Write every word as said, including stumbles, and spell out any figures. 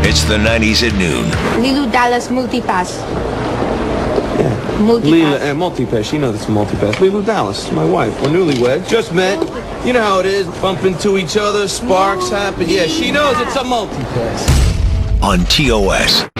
It's the nineties at noon. Lilu Dallas Multipass. Yeah. Multipass. Leela, uh, multipass. She knows it's multipass. Lilu Dallas, my wife. We're newlyweds. Just met. You know how it is. Bump into each other, sparks happen. Yeah, she knows it's a multipass. On T O S.